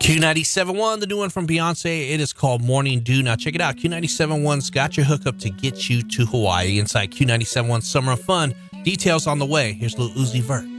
Q97.1, the new one from Beyonce. It is called Morning Dew. Now check it out. Q97.1's got your hookup to get you to Hawaii inside Q97.1 Summer of Fun. Details on the way. Here's Lil Uzi Vert.